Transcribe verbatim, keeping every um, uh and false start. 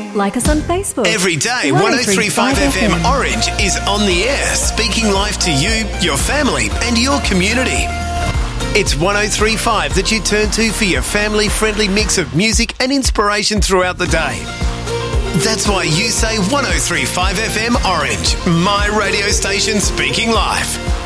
Like us on Facebook. Every day, one oh three point five F M Orange is on the air, speaking life to you, your family and your community. It's one oh three point five that you turn to for your family-friendly mix of music and inspiration throughout the day. That's why you say one oh three point five F M Orange, my radio station speaking life.